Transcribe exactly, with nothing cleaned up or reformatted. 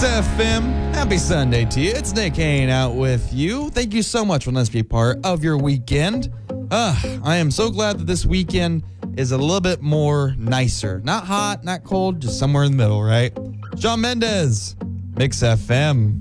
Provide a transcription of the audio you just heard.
F M. Happy Sunday to you. It's Nick hanging out with you. Thank you so much for letting us be a part of your weekend. Uh, I am so glad that this weekend is a little bit more nicer. Not hot, not cold, just somewhere in the middle, right? Shawn Mendes, Mix F M.